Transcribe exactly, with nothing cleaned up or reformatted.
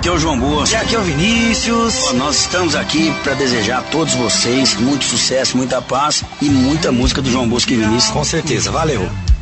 aqui é o João Bosco. E aqui é o Vinícius. Nós estamos aqui para desejar a todos vocês muito sucesso, muita paz e muita música do João Bosco e Vinícius. Com certeza, valeu.